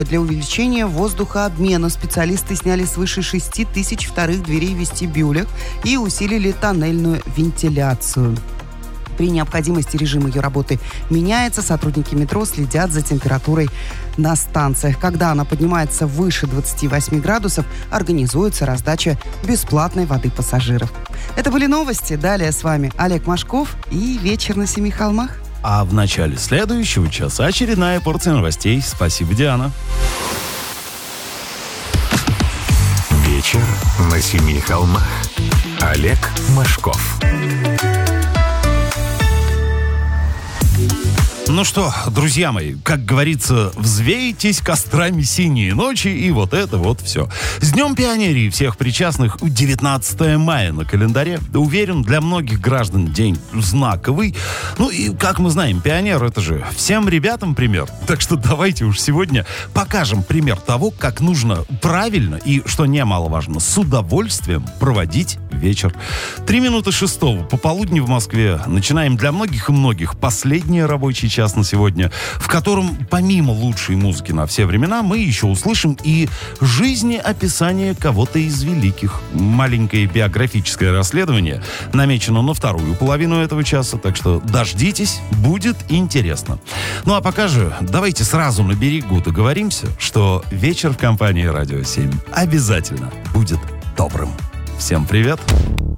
Для увеличения воздухообмена специалисты сняли свыше 6 тысяч вторых дверей в вестибюлях и усилили тоннельную вентиляцию. При необходимости режим ее работы меняется. Сотрудники метро следят за температурой на станциях. Когда она поднимается выше 28 градусов, организуется раздача бесплатной воды пассажиров. Это были новости. Далее с вами Олег Машков и «Вечер на Семи холмах». А в начале следующего часа очередная порция новостей. Спасибо, Диана. «Вечер на Семи холмах». Олег Машков. Ну что, друзья мои, как говорится, взвейтесь кострами синие ночи, и вот это вот все. С Днем пионерии всех причастных. 19 мая на календаре. Уверен, для многих граждан день знаковый. Ну и, как мы знаем, пионер — это же всем ребятам пример. Так что давайте уж сегодня покажем пример того, как нужно правильно и, что немаловажно, с удовольствием проводить вечер. 6:03 пополудни в Москве. Начинаем для многих и многих последний рабочий час на сегодня, в котором помимо лучшей музыки на все времена мы еще услышим и жизнеописание кого-то из великих. Маленькое биографическое расследование намечено на вторую половину этого часа, так что дождитесь, будет интересно. Ну а пока же давайте сразу на берегу договоримся, что вечер в компании «Радио 7» обязательно будет добрым. Всем привет!